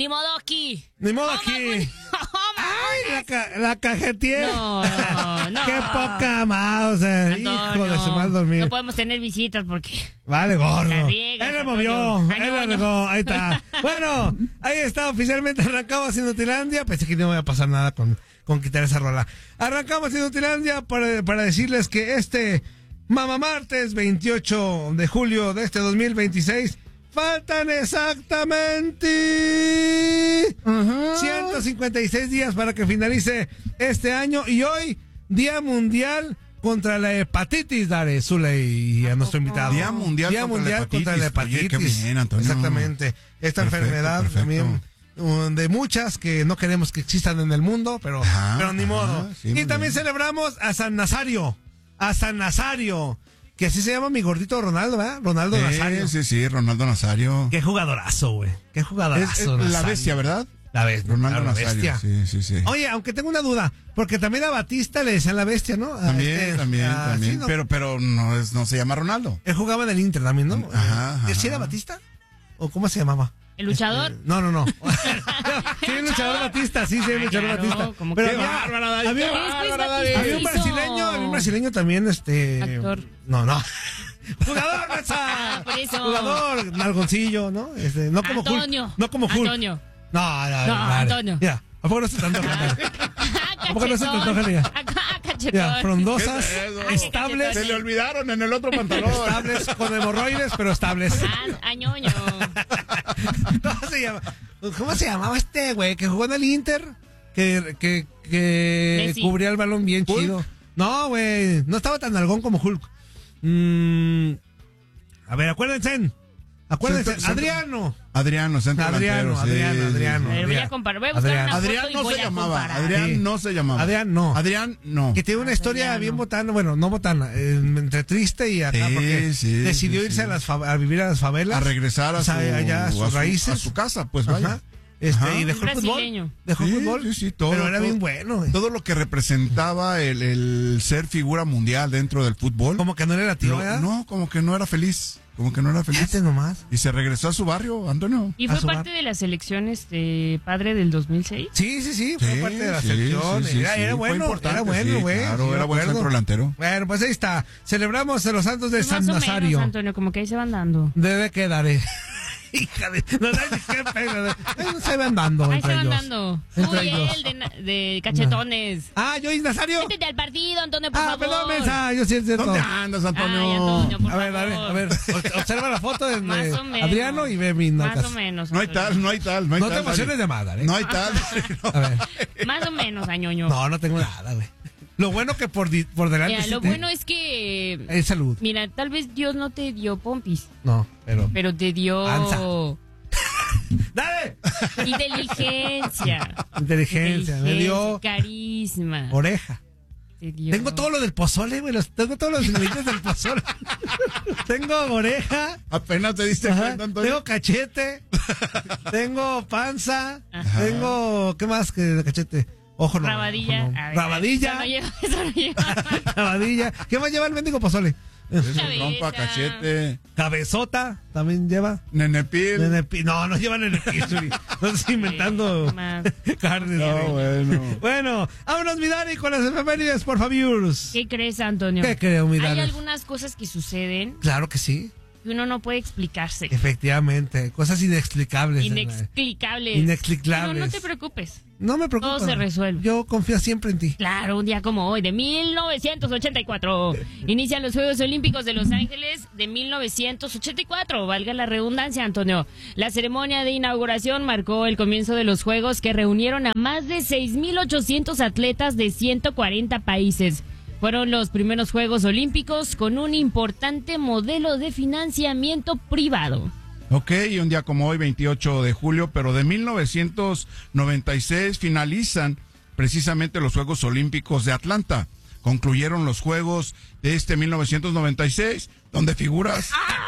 Ni modo aquí. Ni modo aquí. Ay, la cajeteé. No. Qué poca mouse. Hijo de su mal dormir. No podemos tener visitas porque... Vale, gordo. Riegas, Él le movió. Antonio. Él le regó. Ahí está. Bueno, ahí está. Oficialmente arrancamos Inutilandia. Pensé que no me iba a pasar nada con quitar esa rola. Arrancamos Inutilandia para decirles que este Mamá Martes 28 de julio de este 2026 faltan exactamente 156 días para que finalice este año. Y hoy, Día Mundial contra la Hepatitis, Dare, Zuley, y a nuestro invitado. Día Mundial contra la Hepatitis. Oye, qué bien, Antonio. Exactamente. Esta enfermedad también, de muchas que no queremos que existan en el mundo, pero ni modo. Sí, y también celebramos a San Nazario. Que así se llama mi gordito Ronaldo, ¿verdad? Ronaldo Nazario. Sí, Ronaldo Nazario. Qué jugadorazo, güey. Qué jugadorazo. Es la bestia, ¿verdad? La bestia. Ronaldo Nazario. Bestia. Sí. Oye, aunque tengo una duda, porque también a Batista le decían la bestia, ¿no? También. Sí, ¿no? Pero no se llama Ronaldo. Él jugaba en el Inter también, ¿no? Ajá. ¿Sí era Batista? ¿O cómo se llamaba? ¿El luchador? No. Sí, el luchador Batista, sí, el luchador Batista. Como Pero que había un brasileño también, Actor. No. Jugador, Mesa. Por eso. Jugador, nalgoncillo, ¿no? No como Antonio. Hulk. No como Hulk. Antonio. No, Antonio. Mira, ¿a poco no se te antoja? ¿A poco no se te antoja, Mira, Cachetón. frondosas, ¿Qué es eso? estables. Se le olvidaron en el otro pantalón. Estables, con hemorroides, pero estables. Añoño. ¿Cómo se llamaba este güey que jugó en el Inter? Que Messi. cubría el balón bien ¿Hulk? chido. No, güey, no estaba tan algón como Hulk. A ver, acuérdense. Adriano, centro delantero. Voy a comparar. Voy a buscar una foto Adrián y no voy se a llamaba. comparar. Adrián no se llamaba. Adrián no. Que tiene una historia Adriano. bien botana, bueno, no botana, entre triste y acá, porque decidió irse a vivir a las favelas. A regresar allá a sus raíces. A su casa, pues vaya. Y dejó el fútbol. Dejó el fútbol. Sí, todo. Pero era bien bueno, güey. Todo lo que representaba el ser figura mundial dentro del fútbol. Como que no era latino, ¿verdad? No, como que no era feliz. Fíjate nomás. Y se regresó a su barrio, Antonio. ¿Y fue parte de las elecciones padre del 2006? Sí, fue parte de la selección. Era bueno, güey. Claro, era buen centro delantero. Bueno, pues ahí está. Celebramos a los santos de Pues San más o Nazario. menos, Antonio, como que ahí se van dando. Debe quedar, Hija de... No, qué pena. Se van dando Ahí entre se van ellos. dando. Entre Uy, ellos. él de cachetones. Yo y Nazario. Métete al partido, Antonio, por favor. Perdón, Mensa, yo sí es cierto. ¿Dónde andas, Antonio? Ay, Antonio, por A ver, favor. a ver, observa la foto de Más o menos. Adriano y ve mi Más nalgas. o menos. No hay Antonio. tal. No te emociones de más, ¿eh? No hay tal. A ver. Más o menos, añoño. No tengo nada, güey. Lo bueno que por delante. Mira, sí lo bueno es que... es salud. Mira, tal vez Dios no te dio pompis, No, pero te dio... Panza. ¡Dale! Inteligencia. Me dio Carisma. oreja. Te dio... Tengo todo lo del pozole, güey. Tengo todos los ingredientes del pozole. Tengo oreja. Apenas te diste cuenta, Antonio. Tengo cachete. Tengo panza. Ajá. Tengo... ¿Qué más que de cachete? Ojo no. Rabadilla. Ojo, no. A ver, Rabadilla. Eso no lleva. Rabadilla. ¿Qué más lleva el mendigo pozole? Eso, trompa, cachete. Cabezota también lleva. Nenepil. No lleva nenepil, Suri. No estoy inventando carnes. No, Bueno, vámonos, mi Dani, con las efemérides, por favor. ¿Qué crees, Antonio? ¿Qué creo, mi Dani? Hay algunas cosas que suceden Claro que sí. que uno no puede explicarse. Efectivamente, cosas inexplicables. Inexplicables. Pero no te preocupes. No me preocupa. Todo se resuelve. Yo confío siempre en ti. Claro, un día como hoy, de 1984. Inician los Juegos Olímpicos de Los Ángeles de 1984. Valga la redundancia, Antonio. La ceremonia de inauguración marcó el comienzo de los Juegos que reunieron a más de 6,800 atletas de 140 países. Fueron los primeros Juegos Olímpicos con un importante modelo de financiamiento privado. Ok, y un día como hoy, 28 de julio, pero de 1996 finalizan precisamente los Juegos Olímpicos de Atlanta. Concluyeron los Juegos de 1996, donde figuras...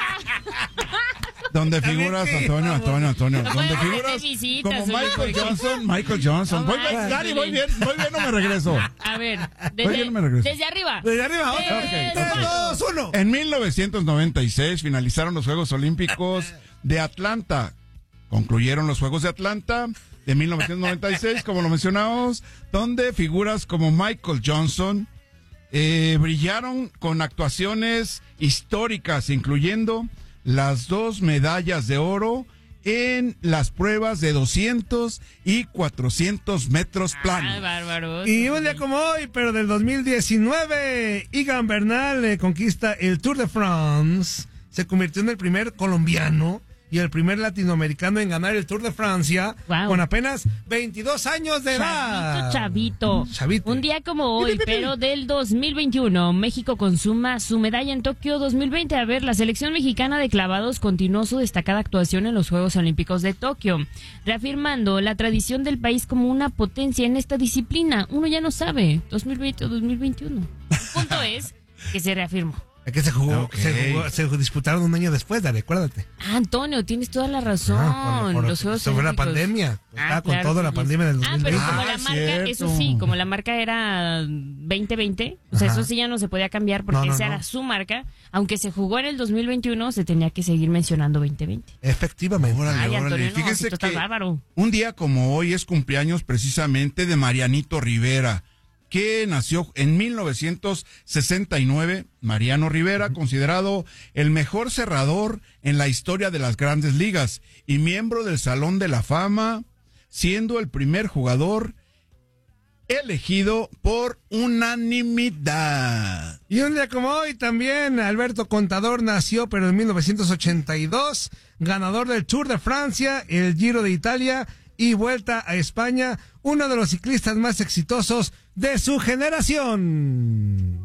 Donde figuras, Antonio, donde figuras como Michael Johnson. Voy bien, no me regreso. A ver, desde arriba. Desde arriba, Ok. 2, 1. En 1996 finalizaron los Juegos Olímpicos de Atlanta. Concluyeron los Juegos de Atlanta de 1996, como lo mencionábamos, donde figuras como Michael Johnson brillaron con actuaciones históricas, incluyendo las 2 medallas de oro en las pruebas de 200 y 400 metros planos. Bárbaro. Y un día como hoy, pero del 2019, Egan Bernal conquista el Tour de France. Se convirtió en el primer colombiano y el primer latinoamericano en ganar el Tour de Francia, wow, con apenas 22 años de edad. Chavito. Un día como hoy, pero del 2021, México consuma su medalla en Tokio 2020. A ver, la selección mexicana de clavados continuó su destacada actuación en los Juegos Olímpicos de Tokio, reafirmando la tradición del país como una potencia en esta disciplina. Uno ya no sabe, 2020 o 2021. El punto es que se reafirmó. Es que se jugó, Okay. se disputaron un año después, dale, acuérdate. Antonio, tienes toda la razón. Los Juegos sobre la Olímpicos. pandemia. Estaba con claro, toda la sí, pandemia del 2020. pero como la marca, cierto. eso sí, como la marca era 2020, o sea, Ajá. eso sí ya no se podía cambiar porque No, esa era su marca. Aunque se jugó en el 2021, se tenía que seguir mencionando 2020. Efectivamente. Órale, Ay, órale. Antonio, no, Fíjese si tú estás que bárbaro. un día como hoy es cumpleaños precisamente de Marianito Rivera, que nació en 1969. Mariano Rivera, considerado el mejor cerrador en la historia de las Grandes Ligas y miembro del Salón de la Fama, siendo el primer jugador elegido por unanimidad. Y un día como hoy también Alberto Contador nació, pero en 1982, ganador del Tour de Francia, el Giro de Italia y Vuelta a España, uno de los ciclistas más exitosos de su generación.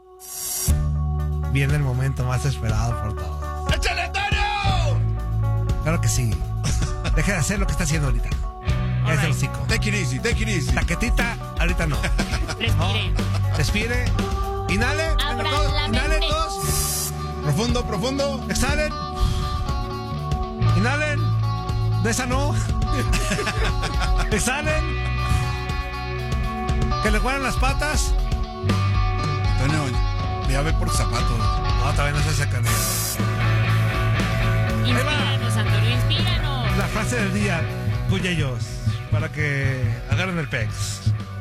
Viene el momento más esperado por todos. ¡Échale, Antonio! Claro que sí. Deje de hacer lo que está haciendo ahorita. Es el hocico. Take it easy, take it easy. Taquetita, ahorita no. Respire. Respire. Inhale. Abra todos, la inhalen mente. todos. Profundo, profundo. Exhalen. Inhalen. De esa no. Exhalen. Que le guarden las patas. Antonio, ya ve por zapatos. No, todavía no se sacan. Inspíranos, Antonio, inspíranos. La frase del día, cuyellos, para que agarren el pex.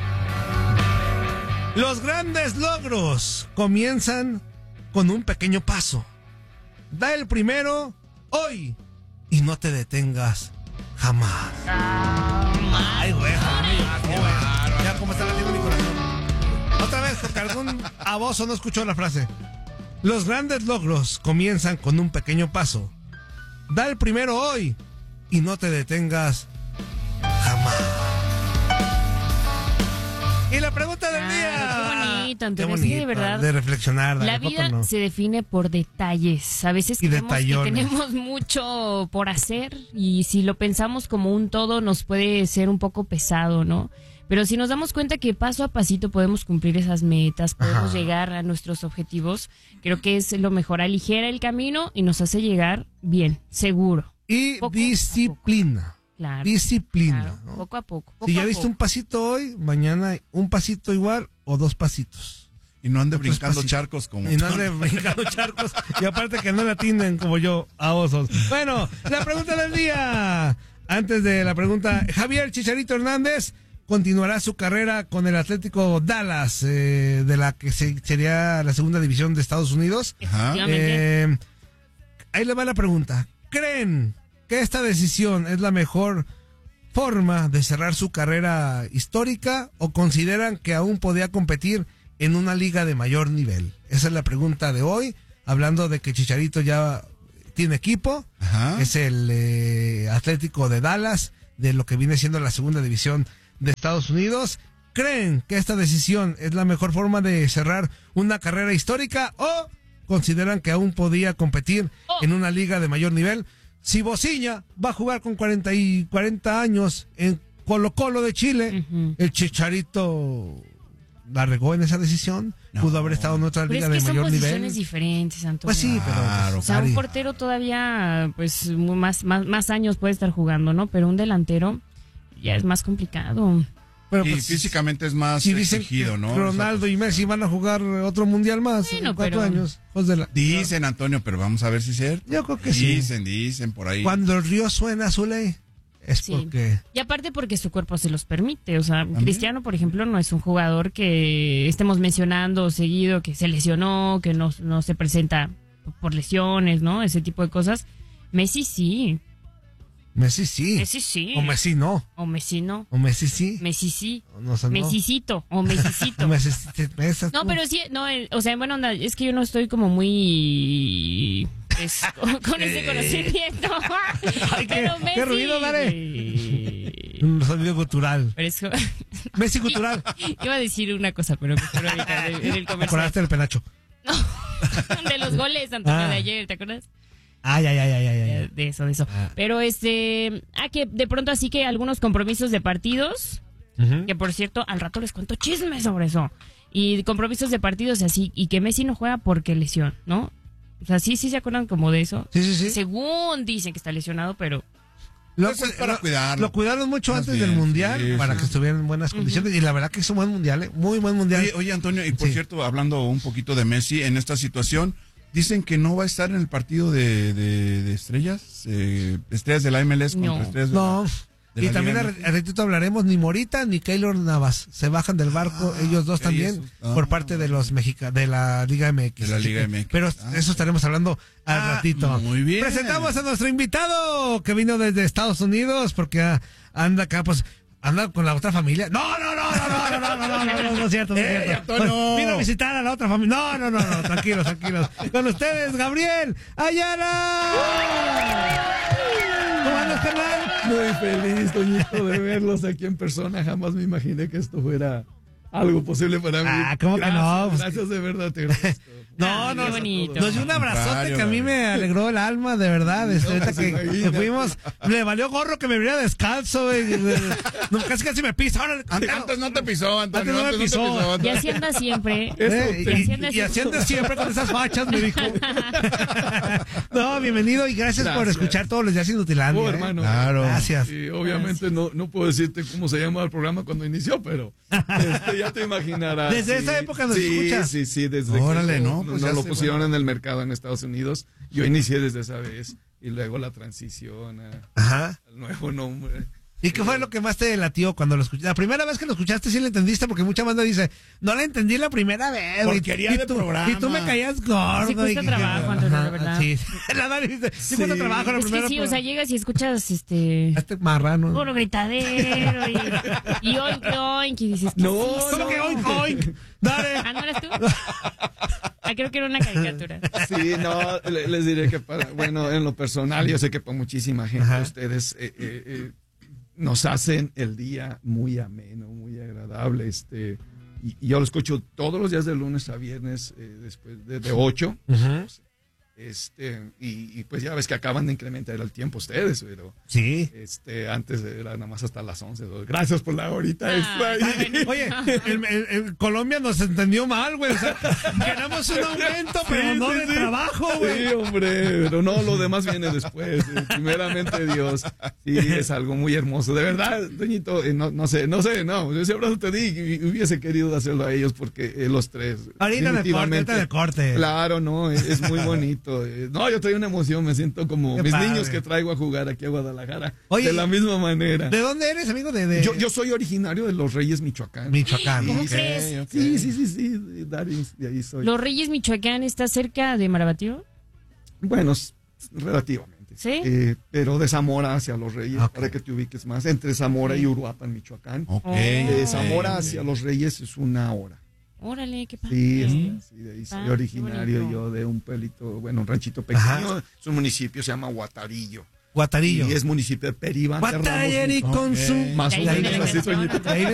Los grandes logros comienzan con un pequeño paso. Da el primero hoy y no te detengas jamás. Ay, güey. Ya como está latiendo mi corazón. Otra vez, porque algún aboso no escuchó la frase. Los grandes logros comienzan con un pequeño paso. Da el primero hoy y no te detengas jamás. Y la pregunta del día. Qué bonito, Antonio. Qué Es que de bonito, verdad, de reflexionar. la vida no? se define por detalles. A veces Y creemos que detallones. tenemos mucho por hacer y si lo pensamos como un todo nos puede ser un poco pesado, ¿no? Pero si nos damos cuenta que paso a pasito podemos cumplir esas metas, podemos Ajá. llegar a nuestros objetivos, creo que es lo mejor. Aligera el camino y nos hace llegar bien, seguro. Y Poco a disciplina. Claro. Disciplina. Claro, ¿no? poco a poco. Si ya diste un pasito hoy, mañana un pasito igual o 2 pasitos. Y no ande Otros brincando pasitos. charcos como... Y no ande brincando charcos. Y aparte que no le atienden como yo a osos. Bueno, la pregunta del día. Antes de la pregunta, Javier Chicharito Hernández continuará su carrera con el Atlético Dallas, de la que sería la segunda división de Estados Unidos. Ajá. Ahí le va la pregunta. ¿Creen que esta decisión es la mejor forma de cerrar su carrera histórica o consideran que aún podía competir en una liga de mayor nivel? Esa es la pregunta de hoy, hablando de que Chicharito ya tiene equipo. Ajá. Es el Atlético de Dallas, de lo que viene siendo la segunda división de Estados Unidos. ¿Creen que esta decisión es la mejor forma de cerrar una carrera histórica o consideran que aún podía competir en una liga de mayor nivel? Si Bociña va a jugar con 40 años en Colo-Colo de Chile, el Chicharito la regó en esa decisión. No. Pudo haber estado en otra Pero liga es que de son mayor posiciones nivel. diferentes, Antonio. Pues sí, pero Claro. O sea, un Cari, portero todavía, pues, más años puede estar jugando, ¿no? Pero un delantero ya es más complicado. Pero y pues, físicamente es más si dicen exigido, que ¿no? Ronaldo y Messi van a jugar otro mundial más Bueno, en 4 pero- años. Pues Dicen, Antonio, pero vamos a ver si es cierto. Yo creo que sí. Dicen por ahí. Cuando el río suena su ley, es Sí. porque... Y aparte porque su cuerpo se los permite. O sea, Cristiano, por ejemplo, no es un jugador que estemos mencionando seguido, que se lesionó, que no se presenta por lesiones, ¿no? Ese tipo de cosas. Messi sí. Messi sí. Messi sí. O Messi no. O Messi no. O Messi sí. Messi sí. O no sé, no. Messicito. O Messicito. No, pero sí, no, o sea, bueno, onda, es que yo no estoy como muy con ese conocimiento. Pero Messi, qué ruido, dale. Un sonido cultural. Pero es, Messi cultural. iba a decir una cosa, pero mejor ahorita en el ¿Te comercial. acordaste del penacho? De los goles, Antonio, Ah. de ayer, ¿te acuerdas? Ay. De eso. Ah. Pero que de pronto así que algunos compromisos de partidos, Ujú. que por cierto, al rato les cuento chismes sobre eso. Y compromisos de partidos así, y que Messi no juega porque lesión, ¿no? O sea, sí se acuerdan como de eso. Sí. Según dicen que está lesionado, pero Eso es para cuidarlo. Lo cuidaron mucho Más antes bien, del Mundial sí, para sí. que estuviera en buenas condiciones. Y la verdad que es un buen Mundial, muy buen Mundial. Oye, Antonio, y por Sí. cierto, hablando un poquito de Messi en esta situación, dicen que no va a estar en el partido de estrellas, estrellas de la MLS contra No. estrellas de No. de Y la también Liga al ratito hablaremos, ni Morita ni Keylor Navas se bajan del barco, ellos dos ok, también, esos- por parte de los de la Liga MX. De la Así Liga que- MX. Pero eso estaremos hablando al ratito. muy bien. Presentamos a nuestro invitado que vino desde Estados Unidos porque anda acá, pues, anda con la otra familia. No es cierto, no es cierto. Antonio. Vino a visitar a la otra familia. No, tranquilos. Con ustedes, Gabriel Ayala. ¿Cómo andas, carnal? Muy feliz, Toñito, de verlos aquí en persona. Jamás me imaginé que esto fuera algo posible para mí. Ah, ¿cómo que Gracias, no? Pues Gracias, de verdad, te agradezco. No, qué bonito. Nos dio un abrazote contrario, que a mí me alegró el alma, de verdad. Ahorita se que imagina. fuimos, le valió gorro que me viera descalzo, güey. No, casi me pisa. Ahora, Antes no te pisó, Antonio. Antes no me pisó. y así anda siempre. y así andas siempre con esas fachas, me dijo. No, bienvenido y gracias por Gracias. escuchar todos los días Inutilandia. Oh, hermano. Claro. Gracias. Y obviamente no puedo decirte cómo se llama el programa cuando inició, pero ya te imaginarás. Desde esa época nos escuchas. Sí, desde Órale, que ¿no? Pues ya lo sé, pusieron bueno. en el mercado en Estados Unidos. Yo inicié desde esa vez y luego la transición Ajá. al nuevo nombre. ¿Y qué fue lo que más te latió cuando lo escuchaste? La primera vez que lo escuchaste sí lo entendiste, porque mucha banda dice, no la entendí la primera vez. güey. Porquería y de tú, programa. Y tú me caías gordo. Sí cuesta y- trabajo, Antonio, Ajá, la verdad. Sí, la Dani dice, sí cuesta trabajo la Es primera. que sí, o sea, llegas y escuchas Este marrano. puro gritadero y oink, y dices, ¿qué No, es eso? ¿Cómo que oink, oink? Dale. ¿Ah, no eres tú? Creo que era una caricatura. Sí, no, les diré que en lo personal, yo sé que para muchísima gente Ajá. ustedes nos hacen el día muy ameno, muy agradable. Y yo lo escucho todos los días de lunes a viernes, después de 8. Ujú. Y pues ya ves que acaban de incrementar el tiempo ustedes, pero Sí. antes era nada más hasta las 11. Gracias por la horita extra. está bien. Oye, el Colombia nos entendió mal, güey. O sea, queremos un aumento, pero no de trabajo, güey. Sí, hombre, pero no, lo demás viene después. Primeramente Dios. Sí, es algo muy hermoso. De verdad, Toñito, no sé, yo ese abrazo te di y hubiese querido hacerlo a ellos porque los tres. Ahorita en el corte, definitivamente, ahorita en el corte. Claro, no, es muy bonito. No, yo traigo una emoción, me siento como Qué mis padre. niños que traigo a jugar aquí a Guadalajara. Oye, de la misma manera. ¿De dónde eres, amigo? Yo soy originario de Los Reyes, Michoacán. Michoacán. ¿Cómo ok. crees? Sí, de ahí soy. ¿Los Reyes Michoacán está cerca de Marabatío? Bueno, relativamente. ¿Sí? Pero de Zamora hacia Los Reyes, Ok. para que te ubiques más, entre Zamora y Uruapan, Michoacán. Ok. De Zamora hacia Los Reyes es 1 hora. Órale, qué padre. Sí, de ahí soy Ah, qué originario bonito. yo de un pueblito, un ranchito pequeño. Ajá. Es un municipio, se llama Guatarillo. Guatarillo. Y es municipio de Peribán. Guatarillo con su... Más o De ahí menos viene así, la canción. Toñito. De ahí